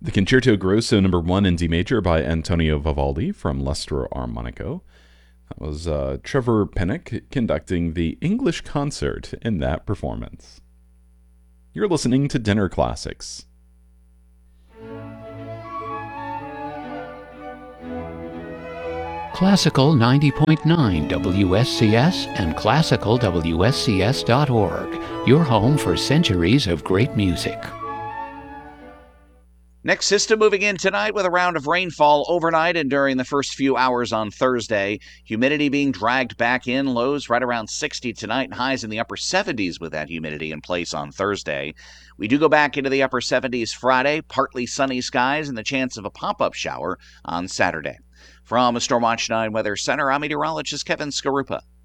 The Concerto Grosso No. 1 in D major by Antonio Vivaldi from L'Estro Armonico. That was Trevor Pinnock conducting the English concert in that performance. You're listening to Dinner Classics. Classical 90.9 WSCS and classicalwscs.org, your home for centuries of great music. Next system moving in tonight with a round of rainfall overnight and during the first few hours on Thursday. Humidity being dragged back in, lows right around 60 tonight and highs in the upper 70s with that humidity in place on Thursday. We do go back into the upper 70s Friday, partly sunny skies and the chance of a pop-up shower on Saturday. From the Stormwatch 9 Weather Center, I'm meteorologist Kevin Skarupa.